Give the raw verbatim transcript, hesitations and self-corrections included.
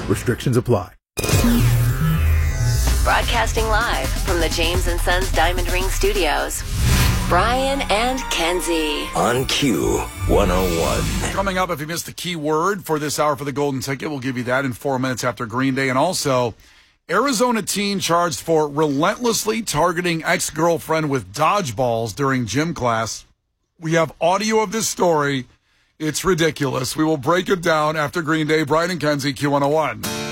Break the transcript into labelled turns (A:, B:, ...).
A: Restrictions apply.
B: Broadcasting live from the James and Sons Diamond Ring Studios, Brian and Kenzie.
C: On Q one oh one.
D: Coming up, if you missed the key word for this hour for the Golden Ticket, we'll give you that in four minutes after Green Day. And also, Arizona teen charged for relentlessly targeting ex-girlfriend with dodgeballs during gym class. We have audio of this story. It's ridiculous. We will break it down after Green Day. Brian and Kenzie, Q one oh one.